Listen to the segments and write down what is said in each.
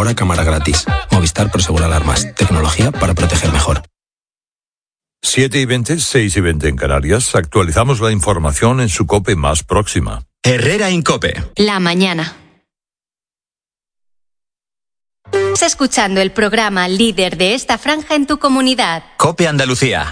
Ahora cámara gratis. Movistar Prosegur Alarmas. Tecnología para proteger mejor. 7:20, 6:20 en Canarias. Actualizamos la información en su COPE más próxima. Herrera Incope. La mañana. Estás escuchando el programa líder de esta franja en tu comunidad. COPE Andalucía.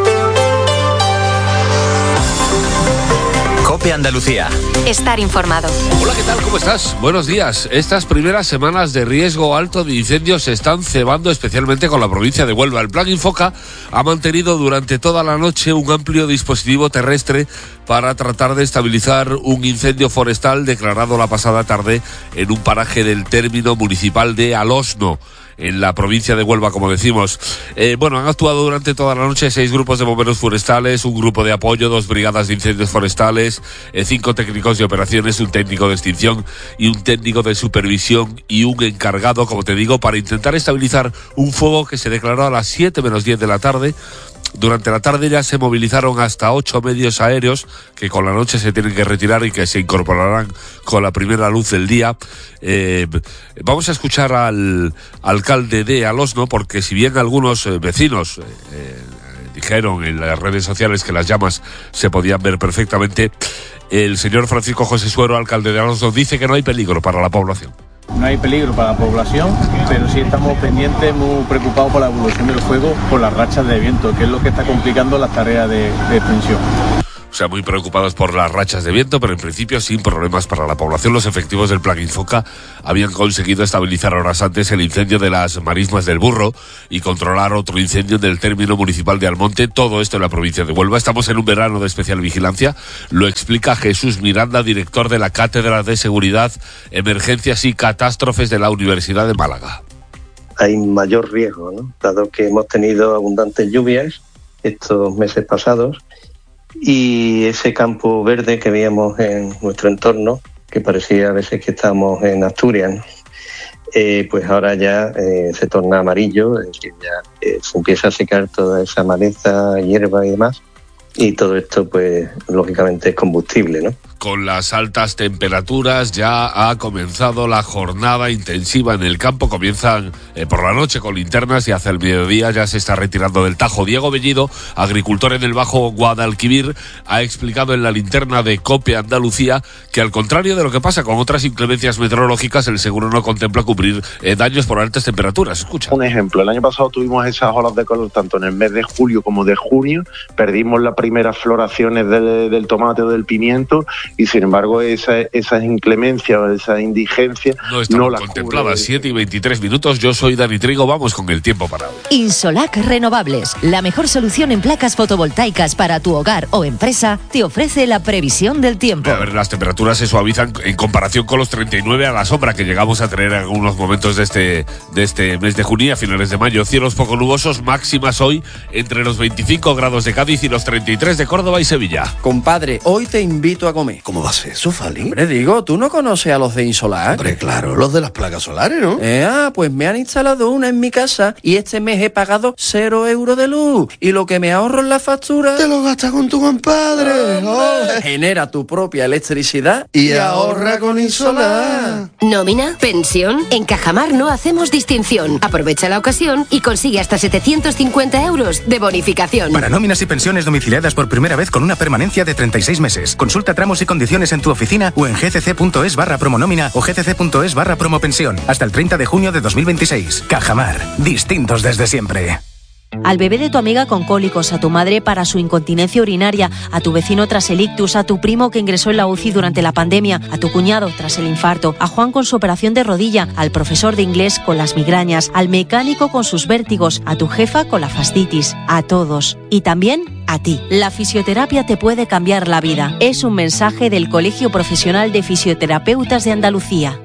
COPE Andalucía. Estar informado. Hola, ¿qué tal? ¿Cómo estás? Buenos días. Estas primeras semanas de riesgo alto de incendios se están cebando especialmente con la provincia de Huelva. El Plan Infoca ha mantenido durante toda la noche un amplio dispositivo terrestre para tratar de estabilizar un incendio forestal declarado la pasada tarde en un paraje del término municipal de Alosno, en la provincia de Huelva, como decimos. Han actuado durante toda la noche 6 grupos de bomberos forestales, un grupo de apoyo, 2 brigadas de incendios forestales, 5 técnicos de operaciones, un técnico de extinción y un técnico de supervisión y un encargado, como te digo, para intentar estabilizar un fuego que se declaró a las 7 menos 10 de la tarde. Durante la tarde ya se movilizaron hasta 8 medios aéreos que con la noche se tienen que retirar y que se incorporarán con la primera luz del día. Vamos a escuchar al alcalde de Alosno, porque si bien algunos vecinos dijeron en las redes sociales que las llamas se podían ver perfectamente, el señor Francisco José Suero, alcalde de Alosno, dice que no hay peligro para la población. No hay peligro para la población, pero sí estamos pendientes, muy preocupados por la evolución del fuego, por las rachas de viento, que es lo que está complicando las tareas de extinción. O sea, muy preocupados por las rachas de viento, pero en principio sin problemas para la población. Los efectivos del Plan Infoca habían conseguido estabilizar horas antes el incendio de las Marismas del Burro y controlar otro incendio del término municipal de Almonte, todo esto en la provincia de Huelva. Estamos en un verano de especial vigilancia, lo explica Jesús Miranda, director de la Cátedra de Seguridad, Emergencias y Catástrofes de la Universidad de Málaga. Hay mayor riesgo, ¿no? Dado que hemos tenido abundantes lluvias estos meses pasados, y ese campo verde que veíamos en nuestro entorno, que parecía a veces que estábamos en Asturias, ¿no? Pues ahora ya se torna amarillo, ya se empieza a secar toda esa maleza, hierba y demás, y todo esto pues lógicamente es combustible, ¿no? Con las altas temperaturas ya ha comenzado la jornada intensiva en el campo. Comienzan por la noche con linternas y hacia el mediodía ya se está retirando del Tajo. Diego Bellido, agricultor en el Bajo Guadalquivir, ha explicado en la linterna de COPE Andalucía que al contrario de lo que pasa con otras inclemencias meteorológicas, el seguro no contempla cubrir daños por altas temperaturas. Escucha. Un ejemplo, el año pasado tuvimos esas olas de calor tanto en el mes de julio como de junio, perdimos las primeras floraciones del tomate o del pimiento, y sin embargo esas inclemencias o esa indigencia no las contempladas. 7:23. Yo soy Dani Trigo, vamos con el tiempo para hoy. Insolac Renovables, la mejor solución en placas fotovoltaicas para tu hogar o empresa, te ofrece la previsión del tiempo. A ver, las temperaturas se suavizan en comparación con los 39 a la sombra que llegamos a tener en algunos momentos de este mes de junio, a finales de mayo. Cielos poco nubosos, máximas hoy entre los 25 grados de Cádiz y los 33 de Córdoba y Sevilla. Compadre, hoy te invito a comer. ¿Cómo va a ser eso, Fali? Hombre, digo, ¿tú no conoces a los de Insolac? Hombre, claro, los de las placas solares, ¿no? Pues me han instalado una en mi casa y este mes he pagado 0 euros de luz. Y lo que me ahorro en la factura... Te lo gastas con tu compadre. Genera tu propia electricidad y ahorra con Insolac. ¿Nómina? ¿Pensión? En Cajamar no hacemos distinción. Aprovecha la ocasión y consigue hasta 750 euros de bonificación. Para nóminas y pensiones domiciliadas por primera vez con una permanencia de 36 meses. Consulta tramos y condiciones en tu oficina o en gcc.es/promonómina o gcc.es/promopensión. Hasta el 30 de junio de 2026. Cajamar. Distintos desde siempre. Al bebé de tu amiga con cólicos, a tu madre para su incontinencia urinaria, a tu vecino tras el ictus, a tu primo que ingresó en la UCI durante la pandemia, a tu cuñado tras el infarto, a Juan con su operación de rodilla, al profesor de inglés con las migrañas, al mecánico con sus vértigos, a tu jefa con la fascitis, a todos. Y también a ti. La fisioterapia te puede cambiar la vida. Es un mensaje del Colegio Profesional de Fisioterapeutas de Andalucía.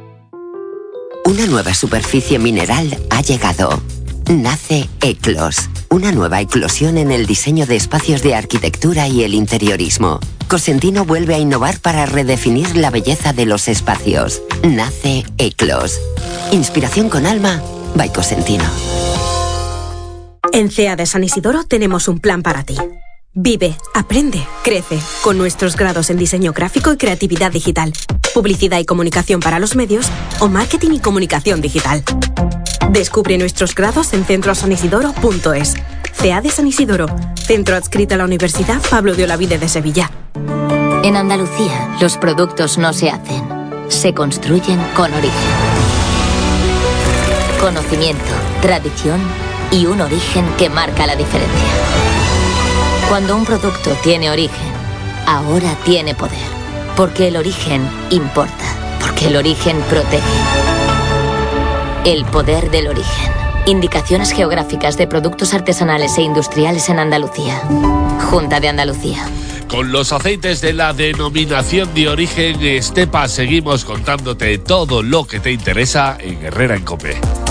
Una nueva superficie mineral ha llegado. Nace Eclos, una nueva eclosión en el diseño de espacios de arquitectura y el interiorismo. Cosentino vuelve a innovar para redefinir la belleza de los espacios. Nace Eclos. Inspiración con alma, by Cosentino. En CEA de San Isidoro tenemos un plan para ti. Vive, aprende, crece, con nuestros grados en diseño gráfico y creatividad digital, publicidad y comunicación para los medios o marketing y comunicación digital. Descubre nuestros grados en centrosanisidoro.es. CEA de San Isidoro, centro adscrito a la Universidad Pablo de Olavide de Sevilla. En Andalucía, los productos no se hacen, se construyen con origen. Conocimiento, tradición y un origen que marca la diferencia. Cuando un producto tiene origen, ahora tiene poder. Porque el origen importa. Porque el origen protege. El poder del origen. Indicaciones geográficas de productos artesanales e industriales en Andalucía. Junta de Andalucía. Con los aceites de la denominación de origen Estepa seguimos contándote todo lo que te interesa en Herrera en COPE.